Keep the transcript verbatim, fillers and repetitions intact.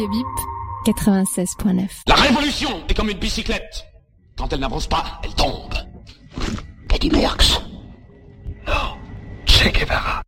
Radio Bip, quatre-vingt-seize point neuf. La révolution est comme une bicyclette. Quand elle n'avance pas, elle tombe. Eddie Merckx. Non, Che Guevara.